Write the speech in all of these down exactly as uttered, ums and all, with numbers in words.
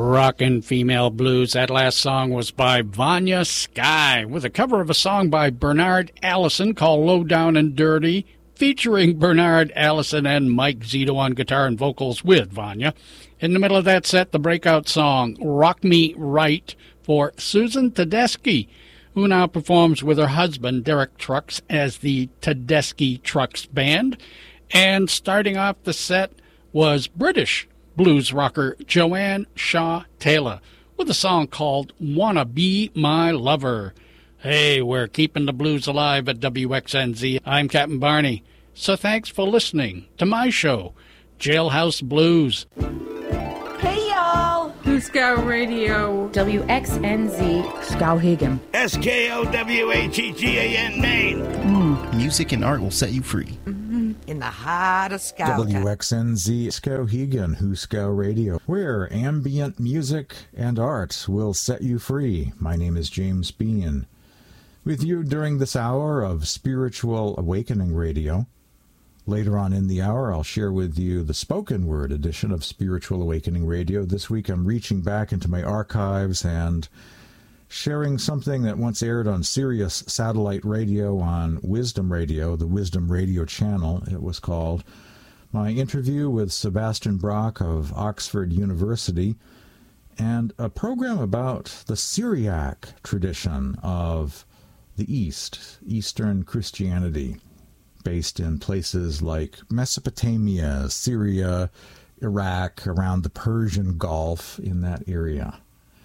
Rockin' Female Blues. That last song was by Vanya Sky with a cover of a song by Bernard Allison called Low Down and Dirty, featuring Bernard Allison and Mike Zito on guitar and vocals with Vanya. In the middle of that set, the breakout song Rock Me Right for Susan Tedeschi, who now performs with her husband Derek Trucks as the Tedeschi Trucks Band. And starting off the set was British blues rocker Joanne Shaw Taylor with a song called Wanna Be My Lover. Hey, we're keeping the blues alive at W X N Z. I'm Captain Barney. So thanks for listening to my show, Jailhouse Blues. Hey, y'all! Huskow Radio. W X N Z. Skowhegan. S K O W H E G A N, Maine. Mm. Music and art will set you free. Mm-hmm. In the heart of Skowhegan. W X N Z Skowhegan, Huskow Radio, where ambient music and art will set you free. My name is James Bean. With you during this hour of Spiritual Awakening Radio. Later on in the hour, I'll share with you the spoken word edition of Spiritual Awakening Radio. This week, I'm reaching back into my archives and sharing something that once aired on Sirius Satellite Radio on Wisdom Radio, the Wisdom Radio channel, it was called. My interview with Sebastian Brock of Oxford University, and a program about the Syriac tradition of the East, Eastern Christianity, based in places like Mesopotamia, Syria, Iraq, around the Persian Gulf, in that area.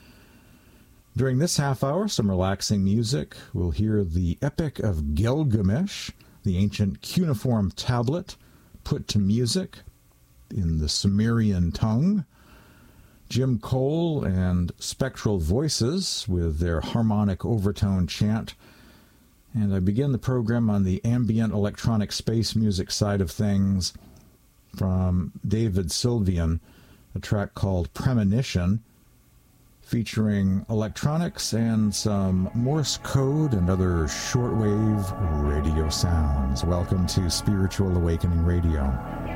During this half hour, some relaxing music. We'll hear the Epic of Gilgamesh, the ancient cuneiform tablet, put to music in the Sumerian tongue. Jim Cole and Spectral Voices with their harmonic overtone chant. And I begin the program on the ambient electronic space music side of things from David Sylvian, a track called Premonition, featuring electronics and some Morse code and other shortwave radio sounds. Welcome to Spiritual Awakening Radio.